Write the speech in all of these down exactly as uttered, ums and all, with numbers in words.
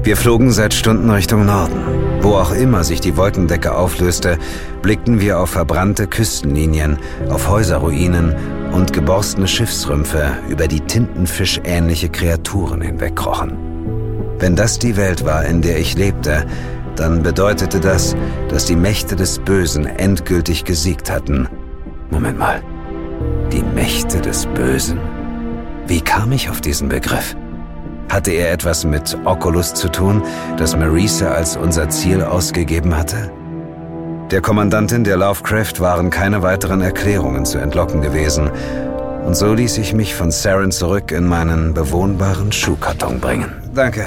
Wir flogen seit Stunden Richtung Norden. Wo auch immer sich die Wolkendecke auflöste, blickten wir auf verbrannte Küstenlinien, auf Häuserruinen und geborstene Schiffsrümpfe, über die tintenfischähnliche Kreaturen hinwegkrochen. Wenn das die Welt war, in der ich lebte, dann bedeutete das, dass die Mächte des Bösen endgültig gesiegt hatten. Moment mal. Die Mächte des Bösen? Wie kam ich auf diesen Begriff? Hatte er etwas mit Oculus zu tun, das Marisa als unser Ziel ausgegeben hatte? Der Kommandantin der Lovecraft waren keine weiteren Erklärungen zu entlocken gewesen, und so ließ ich mich von Saren zurück in meinen bewohnbaren Schuhkarton bringen. Danke.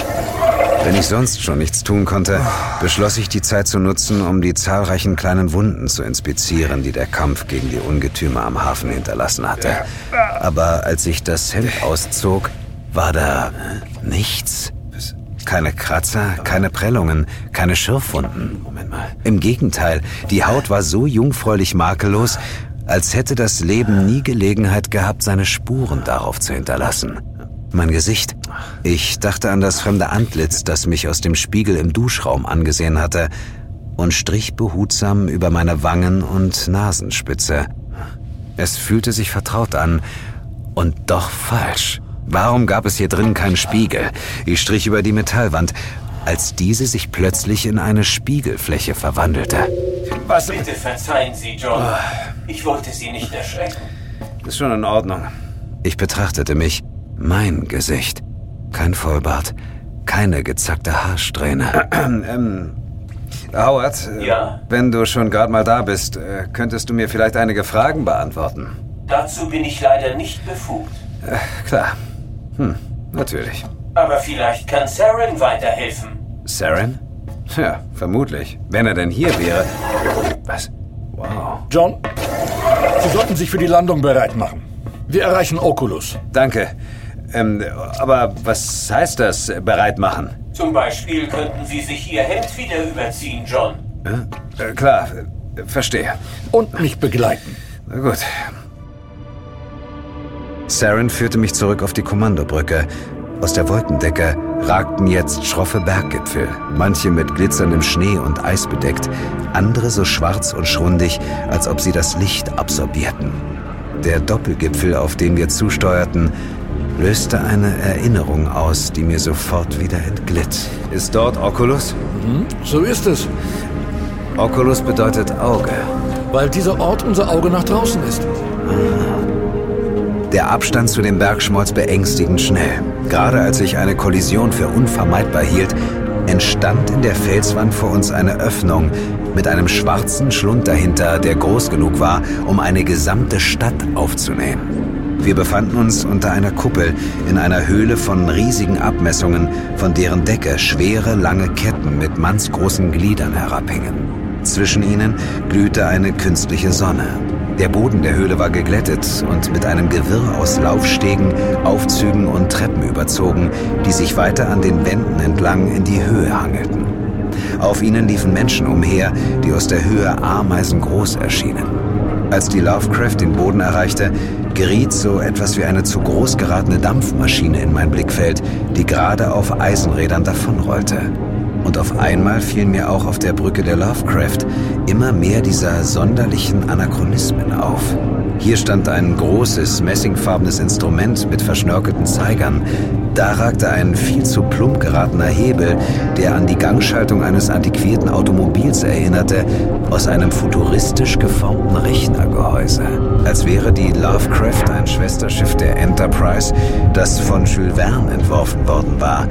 Wenn ich sonst schon nichts tun konnte, beschloss ich, die Zeit zu nutzen, um die zahlreichen kleinen Wunden zu inspizieren, die der Kampf gegen die Ungetüme am Hafen hinterlassen hatte. Aber als ich das Hemd auszog, war da nichts. Keine Kratzer, keine Prellungen, keine Schürfwunden. Moment mal. Im Gegenteil, die Haut war so jungfräulich makellos, als hätte das Leben nie Gelegenheit gehabt, seine Spuren darauf zu hinterlassen. Mein Gesicht. Ich dachte an das fremde Antlitz, das mich aus dem Spiegel im Duschraum angesehen hatte, und strich behutsam über meine Wangen und Nasenspitze. Es fühlte sich vertraut an und doch falsch. Warum gab es hier drin keinen Spiegel? Ich strich über die Metallwand, als diese sich plötzlich in eine Spiegelfläche verwandelte. Was? Bitte verzeihen Sie, John. Ich wollte Sie nicht erschrecken. Ist schon in Ordnung. Ich betrachtete mich. Mein Gesicht. Kein Vollbart. Keine gezackte Haarsträhne. ähm, Howard, ja? Wenn du schon gerade mal da bist, könntest du mir vielleicht einige Fragen beantworten? Dazu bin ich leider nicht befugt. Äh, klar. Hm, natürlich. Aber vielleicht kann Saren weiterhelfen. Saren? Ja, vermutlich. Wenn er denn hier wäre. Was? Wow. John, Sie sollten sich für die Landung bereit machen. Wir erreichen Oculus. Danke. Ähm, aber was heißt das, bereit machen? Zum Beispiel könnten Sie sich Ihr Hemd wieder überziehen, John. Äh, äh, klar, äh, verstehe. Und mich begleiten. Na gut. Saren führte mich zurück auf die Kommandobrücke. Aus der Wolkendecke ragten jetzt schroffe Berggipfel, manche mit glitzerndem Schnee und Eis bedeckt, andere so schwarz und schrundig, als ob sie das Licht absorbierten. Der Doppelgipfel, auf den wir zusteuerten, löste eine Erinnerung aus, die mir sofort wieder entglitt. Ist dort Oculus? Mhm, so ist es. Oculus bedeutet Auge. Weil dieser Ort unser Auge nach draußen ist. Aha. Der Abstand zu dem Berg schmolz beängstigend schnell. Gerade als ich eine Kollision für unvermeidbar hielt, entstand in der Felswand vor uns eine Öffnung mit einem schwarzen Schlund dahinter, der groß genug war, um eine gesamte Stadt aufzunehmen. Wir befanden uns unter einer Kuppel in einer Höhle von riesigen Abmessungen, von deren Decke schwere, lange Ketten mit mannsgroßen Gliedern herabhingen. Zwischen ihnen glühte eine künstliche Sonne. Der Boden der Höhle war geglättet und mit einem Gewirr aus Laufstegen, Aufzügen und Treppen überzogen, die sich weiter an den Wänden entlang in die Höhe hangelten. Auf ihnen liefen Menschen umher, die aus der Höhe ameisengroß erschienen. Als die Lovecraft den Boden erreichte, geriet so etwas wie eine zu groß geratene Dampfmaschine in mein Blickfeld, die gerade auf Eisenrädern davonrollte. Und auf einmal fielen mir auch auf der Brücke der Lovecraft immer mehr dieser sonderlichen Anachronismen auf. Hier stand ein großes, messingfarbenes Instrument mit verschnörkelten Zeigern. Da ragte ein viel zu plump geratener Hebel, der an die Gangschaltung eines antiquierten Automobils erinnerte, aus einem futuristisch geformten Rechnergehäuse. Als wäre die Lovecraft ein Schwesterschiff der Enterprise, das von Jules Verne entworfen worden war.